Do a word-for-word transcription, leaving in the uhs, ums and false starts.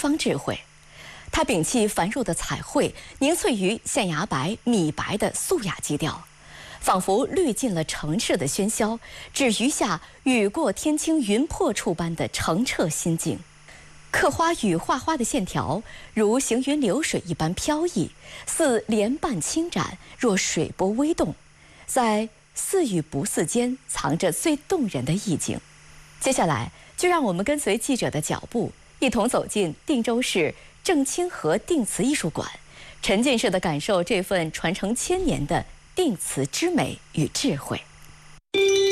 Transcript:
方智慧。它摒弃繁缛的彩绘，凝萃于象牙白、米白的素雅基调，仿佛滤尽了城市的喧嚣，只余下雨过天青云破处般的澄澈心境。刻花与画花的线条如行云流水一般飘逸，似莲瓣轻展，若水波微动，在似与不似间藏着最动人的意境。接下来，就让我们跟随记者的脚步，一同走进定州市郑清河定瓷艺术馆，沉浸式地感受这份传承千年的定瓷之美与智慧。